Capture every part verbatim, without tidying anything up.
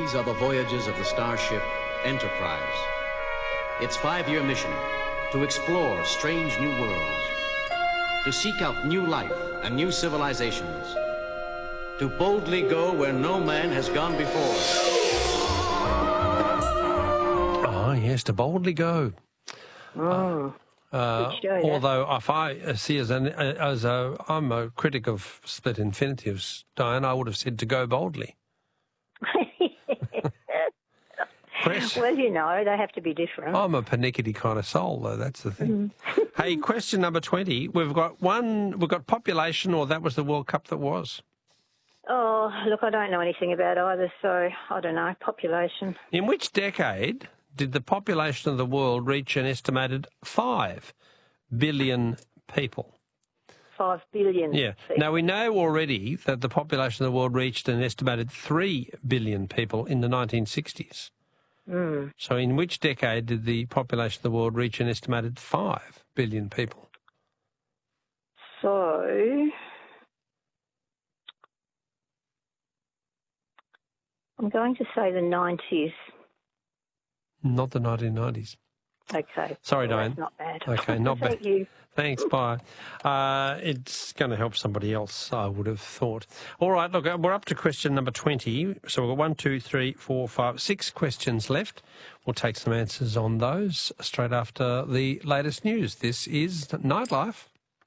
These are the voyages of the starship Enterprise. Its five-year mission, to explore strange new worlds, to seek out new life and new civilizations, to boldly go where no man has gone before. Oh, yes, to boldly go. Oh. Uh, show, yeah. although if I see as an as a I'm a critic of split infinitives, Diane, I would have said to go boldly. Well, you know, they have to be different. I'm a pernickety kind of soul, though. That's the thing. Mm. Hey, question number twenty. We've got one. We've got population, or that was the World Cup that was. Oh, look, I don't know anything about either, so I don't know. Population. In which decade did the population of the world reach an estimated five billion people? Five billion. Yeah. People. Now, we know already that the population of the world reached an estimated three billion people in the nineteen sixties. Mm. So in which decade did the population of the world reach an estimated five billion people? So, I'm going to say the nineties. Not the nineteen nineties. Okay. Sorry, well, Diane. That's not bad. Okay, not bad. Thank you. Thanks, bye. Uh, it's going to help somebody else, I would have thought. All right, look, we're up to question number twenty. So we've got one, two, three, four, five, six questions left. We'll take some answers on those straight after the latest news. This is Nightlife.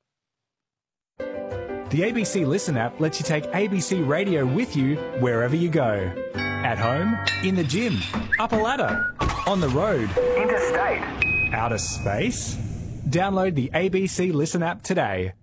The A B C Listen app lets you take A B C Radio with you wherever you go. At home, in the gym, up a ladder, on the road, interstate, outer space. Download the A B C Listen app today.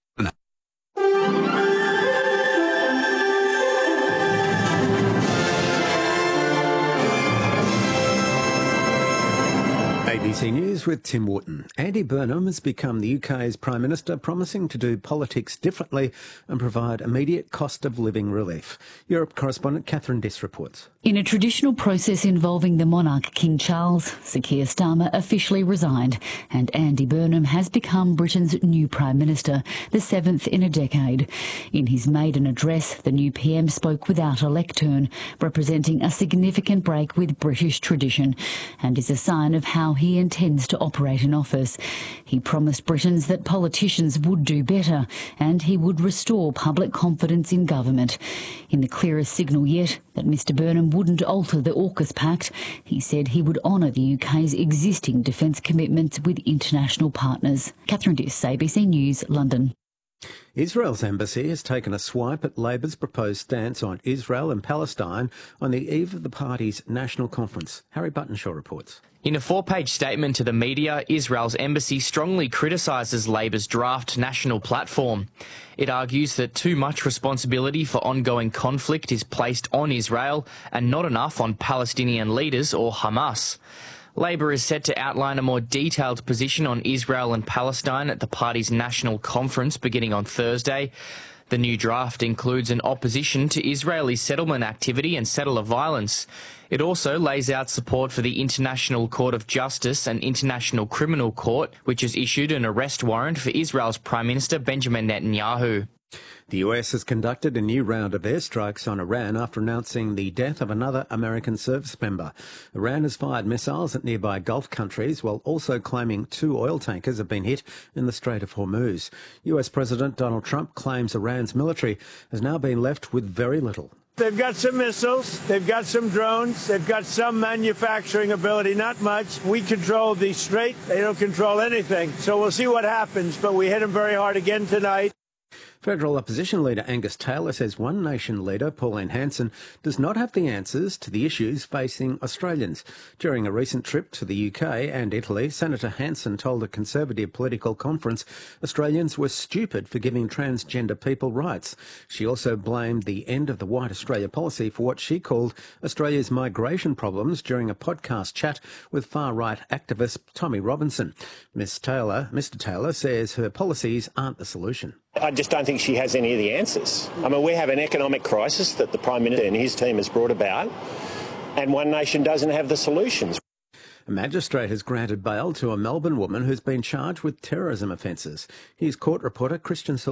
A B C News with Tim Wharton. Andy Burnham has become the U K's Prime Minister, promising to do politics differently and provide immediate cost of living relief. Europe correspondent Catherine Diss reports. In a traditional process involving the monarch King Charles, Sir Keir Starmer officially resigned and Andy Burnham has become Britain's new Prime Minister, the seventh in a decade. In his maiden address, the new P M spoke without a lectern, representing a significant break with British tradition and is a sign of how he intends to operate in office. He promised Britons that politicians would do better and he would restore public confidence in government. In the clearest signal yet that Mr Burnham wouldn't alter the AUKUS Pact, he said he would honour the U K's existing defence commitments with international partners. Catherine Diss, A B C News, London. Israel's embassy has taken a swipe at Labor's proposed stance on Israel and Palestine on the eve of the party's national conference. Harry Buttonshaw reports. In a four-page statement to the media, Israel's embassy strongly criticises Labor's draft national platform. It argues that too much responsibility for ongoing conflict is placed on Israel and not enough on Palestinian leaders or Hamas. Labor is set to outline a more detailed position on Israel and Palestine at the party's national conference beginning on Thursday. The new draft includes an opposition to Israeli settlement activity and settler violence. It also lays out support for the International Court of Justice and International Criminal Court, which has issued an arrest warrant for Israel's Prime Minister Benjamin Netanyahu. The U S has conducted a new round of airstrikes on Iran after announcing the death of another American service member. Iran has fired missiles at nearby Gulf countries while also claiming two oil tankers have been hit in the Strait of Hormuz. U S President Donald Trump claims Iran's military has now been left with very little. They've got some missiles, they've got some drones, they've got some manufacturing ability, not much. We control the strait, they don't control anything. So we'll see what happens, but we hit them very hard again tonight. Federal opposition leader Angus Taylor says One Nation leader Pauline Hanson does not have the answers to the issues facing Australians. During a recent trip to the U K and Italy, Senator Hanson told a Conservative political conference Australians were stupid for giving transgender people rights. She also blamed the end of the White Australia policy for what she called Australia's migration problems during a podcast chat with far-right activist Tommy Robinson. Miss Taylor, Mr Taylor says her policies aren't the solution. I just don't think she has any of the answers. I mean, we have an economic crisis that the Prime Minister and his team has brought about, and One Nation doesn't have the solutions. A magistrate has granted bail to a Melbourne woman who's been charged with terrorism offences. Here's court reporter Christian Silva.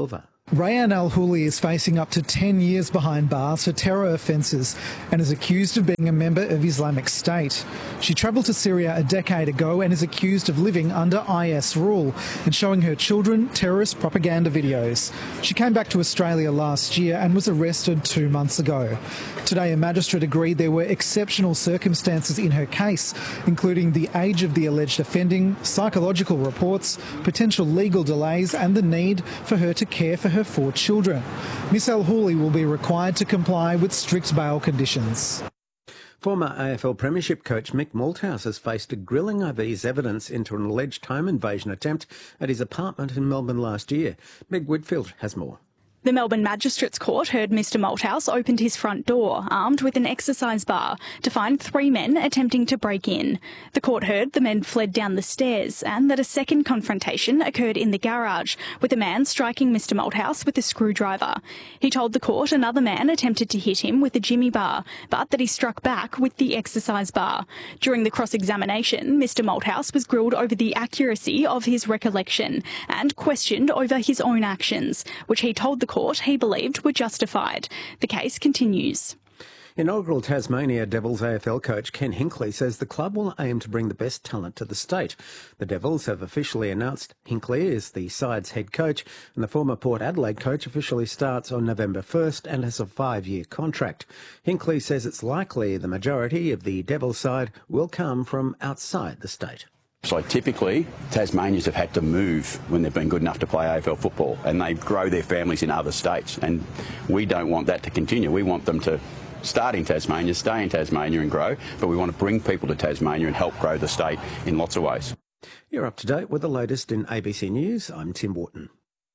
Rayan Al-Houli is facing up to ten years behind bars for terror offences and is accused of being a member of Islamic State. She travelled to Syria a decade ago and is accused of living under I S rule and showing her children terrorist propaganda videos. She came back to Australia last year and was arrested two months ago. Today, a magistrate agreed there were exceptional circumstances in her case, including the age of the alleged offending, psychological reports, potential legal delays and the need for her to care for her four children. Miss Al-Houli will be required to comply with strict bail conditions. Former A F L Premiership coach Mick Malthouse has faced a grilling over his evidence into an alleged home invasion attempt at his apartment in Melbourne last year. Meg Whitfield has more. The Melbourne Magistrates Court heard Mister Malthouse opened his front door, armed with an exercise bar, to find three men attempting to break in. The court heard the men fled down the stairs and that a second confrontation occurred in the garage, with a man striking Mister Malthouse with a screwdriver. He told the court another man attempted to hit him with a jimmy bar, but that he struck back with the exercise bar. During the cross-examination, Mister Malthouse was grilled over the accuracy of his recollection and questioned over his own actions, which he told the court he believed were justified. The case continues. Inaugural Tasmania Devils A F L coach Ken Hinkley says the club will aim to bring the best talent to the state. The Devils have officially announced Hinkley is the side's head coach, and the former Port Adelaide coach officially starts on November first and has a five-year contract. Hinkley says it's likely the majority of the Devils side will come from outside the state. So typically, Tasmanians have had to move when they've been good enough to play A F L football, and they grow their families in other states. And we don't want that to continue. We want them to start in Tasmania, stay in Tasmania and grow, but we want to bring people to Tasmania and help grow the state in lots of ways. You're up to date with the latest in A B C News. I'm Tim Wharton.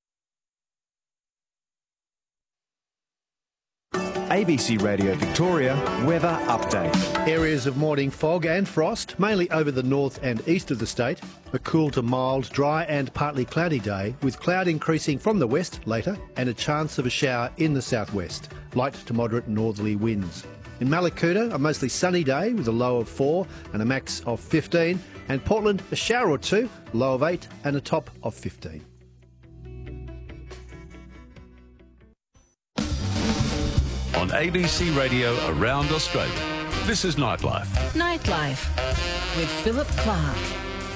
A B C Radio Victoria weather update. Areas of morning fog and frost, mainly over the north and east of the state. A cool to mild, dry and partly cloudy day, with cloud increasing from the west later and a chance of a shower in the southwest. Light to moderate northerly winds. In Mallacoota, a mostly sunny day with a low of four and a max of fifteen. And Portland, a shower or two, low of eight and a top of fifteen. On A B C Radio around Australia, this is Nightlife. Nightlife with Philip Clark.